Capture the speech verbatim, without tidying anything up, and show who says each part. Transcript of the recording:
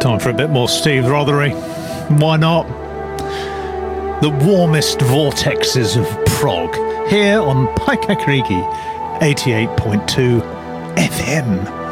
Speaker 1: Time for a bit more Steve Rothery. Why not? The warmest vortexes of prog here on Paikakariki eighty-eight point two F M.